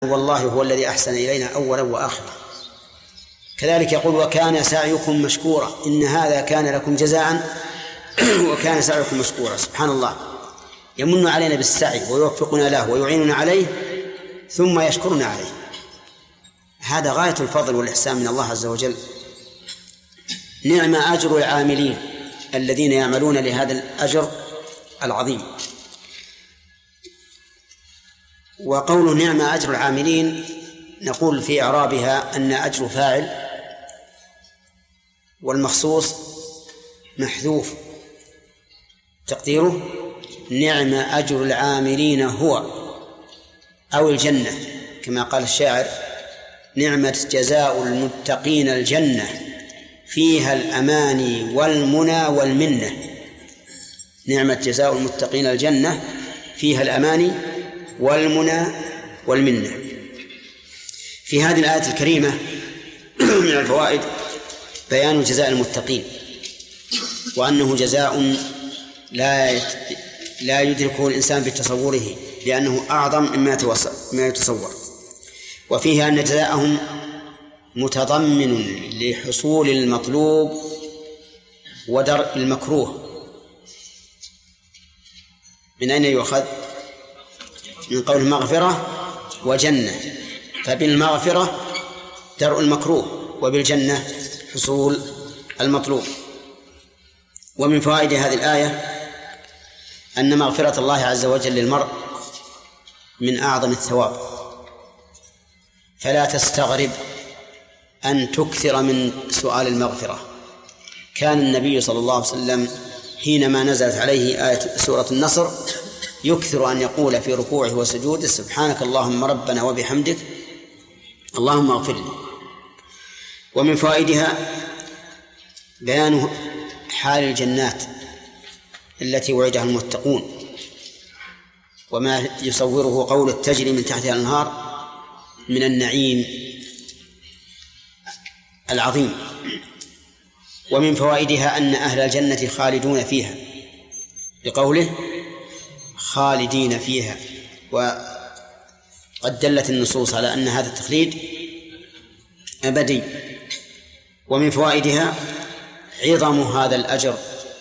والله هو الذي أحسن إلينا أولا وآخرا. كذلك يقول وكان سعيكم مشكورا، إن هذا كان لكم جزاء وكان سعيكم مشكورا. سبحان الله، يمن علينا بالسعي ويوفقنا له ويعيننا عليه ثم يشكرنا عليه. هذا غاية الفضل والإحسان من الله عز وجل. نعم أجر العاملين الذين يعملون لهذا الأجر العظيم. وقول نعم أجر العاملين نقول في إعرابها أن أجر فاعل والمخصوص محذوف، تقديره نعم أجر العاملين هو أو الجنة، كما قال الشاعر نعمة جزاء المتقين الجنة فيها الأماني والمنى والمنة. نعمة جزاء المتقين الجنة فيها الأماني والمنى والمنة. في هذه الآية الكريمة من الفوائد بيان جزاء المتقين، وأنه جزاء لا يدركه الإنسان بتصوره لأنه أعظم مما يتصور. وفيه أن جزاءهم متضمن لحصول المطلوب ودرء المكروه. من أين يؤخذ؟ من قول مغفرة وجنة، فبالمغفرة درء المكروه وبالجنة حصول المطلوب. ومن فوائد هذه الآية أن مغفرة الله عز وجل للمرء من أعظم الثواب، فلا تستغرب أن تكثر من سؤال المغفرة. كان النبي صلى الله عليه وسلم حينما نزلت عليه آية سورة النصر يكثر أن يقول في ركوعه وسجوده سبحانك اللهم ربنا وبحمدك اللهم اغفر لي. ومن فوائدها بيان حال الجنات التي وعدها المتقون، وما يصوره قول تجري من تحتها الأنهار من النعيم العظيم. ومن فوائدها أن أهل الجنة خالدون فيها بقوله خالدين فيها، وقد دلت النصوص على أن هذا التخليد أبدي. ومن فوائدها عظم هذا الأجر،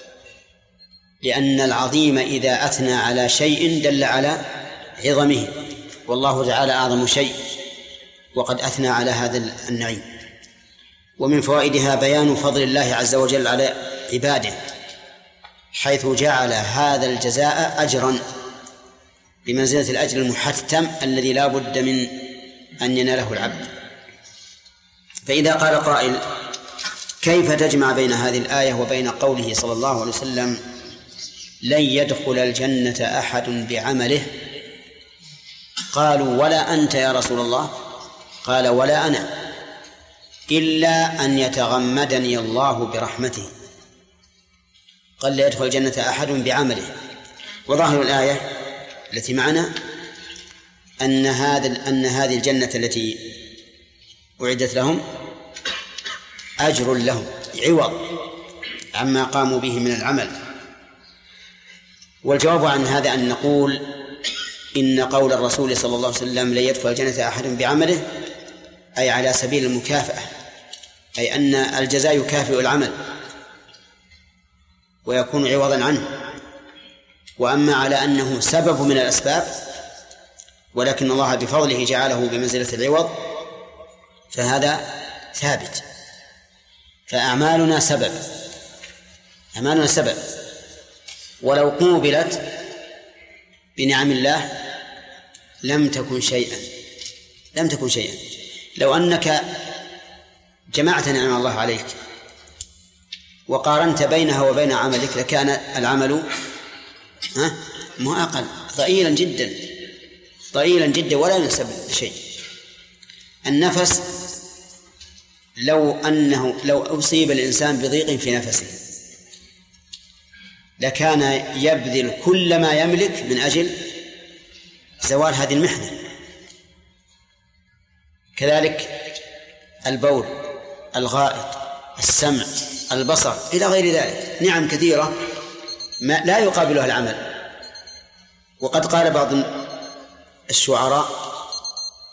لأن العظيم إذا أثنى على شيء دل على عظمه، والله تعالى أعظم شيء وقد أثنى على هذا النعيم. ومن فوائدها بيان فضل الله عز وجل على عباده، حيث جعل هذا الجزاء أجرا بمنزلة الأجر المحتم الذي لا بد من أن يناله العبد. فإذا قال قائل كيف تجمع بين هذه الآية وبين قوله صلى الله عليه وسلم لن يدخل الجنة أحد بعمله؟ قالوا ولا أنت يا رسول الله؟ قال ولا أنا إلا أن يتغمدني الله برحمته. قال لا يدخل الجنة أحد بعمله. وظاهر الآية التي معنا أن هذه الجنة التي أعدت لهم أجر لهم عوض عما قاموا به من العمل. والجواب عن هذا أن نقول إن قول الرسول صلى الله عليه وسلم لن يدخل الجنة أحد بعمله أي على سبيل المكافأة، أي أن الجزاء يكافئ العمل ويكون عوضا عنه. وأما على أنه سبب من الأسباب ولكن الله بفضله جعله بمنزلة العوض فهذا ثابت. فأعمالنا سبب، ولو قوبلت بنعم الله لم تكن شيئا. لو أنك جمعت نعم الله عليك وقارنت بينها وبين عملك لكان العمل أقل ضئيلا جدا ولا ينسب شيء. النفس لو أصيب الإنسان بضيق في نفسه لكان يبذل كل ما يملك من أجل زوال هذه المحنة. كذلك البول، الغائط، السمع، البصر إلى غير ذلك، نعم كثيرة لا يقابلها العمل. وقد قال بعض الشعراء